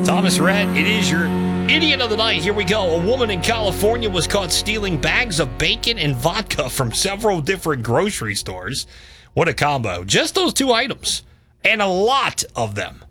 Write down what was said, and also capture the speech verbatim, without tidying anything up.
Thomas Rhett, it is your idiot of the night. Here we go. A woman in California was caught stealing bags of bacon and vodka from several different grocery stores. What a combo. Just those two items. And a lot of them.